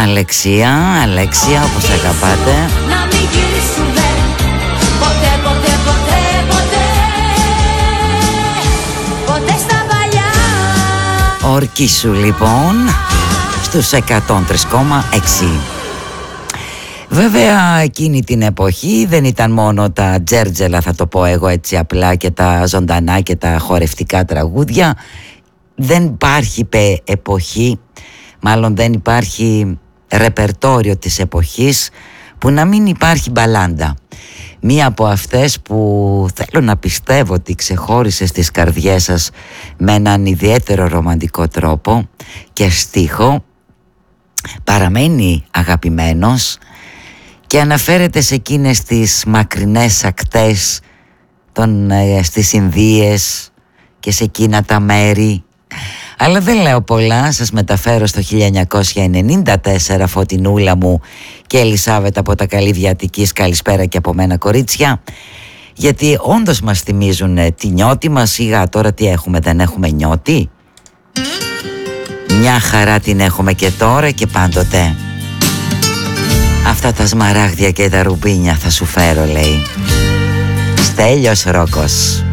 Αλέξια, όπως αγαπάτε. Να μην γυρίσουμε ποτέ, ποτέ, ποτέ, ποτέ, ποτέ στα παλιά. Ορκίσου λοιπόν στους 103,6. Βέβαια εκείνη την εποχή δεν ήταν μόνο τα τζέρτζελα, θα το πω εγώ έτσι απλά, και τα ζωντανά και τα χορευτικά τραγούδια. Δεν υπάρχει εποχή, μάλλον δεν υπάρχει ρεπερτόριο της εποχής που να μην υπάρχει μπαλάντα. Μία από αυτές που θέλω να πιστεύω ότι ξεχώρισε στις καρδιές σας με έναν ιδιαίτερο ρομαντικό τρόπο και στίχο, παραμένει αγαπημένος και αναφέρεται σε εκείνες τις μακρινές ακτές στις Ινδίες και σε εκείνα τα μέρη. Αλλά δεν λέω πολλά, σας μεταφέρω στο 1994, Φωτεινούλα μου και Ελισάβετ από τα Καλύβια Αττικής. Καλησπέρα και από μένα, κορίτσια, γιατί όντως μας θυμίζουν τη νιώτη μας. Σιγά τώρα τι έχουμε, δεν έχουμε νιώτη? Μια χαρά την έχουμε και τώρα και πάντοτε. Αυτά τα σμαράγδια και τα ρουμπίνια θα σου φέρω, λέει Στέλιος Ρόκος.